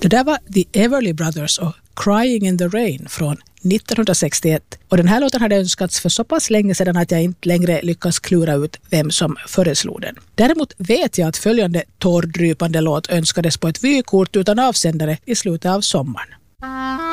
Det där var The Everly Brothers och Crying in the Rain från 1961. Och den här låten hade önskats för så pass länge sedan att jag inte längre lyckas klura ut vem som föreslog den. Däremot vet jag att följande tårdrypande låt önskades på ett vykort utan avsändare i slutet av sommaren.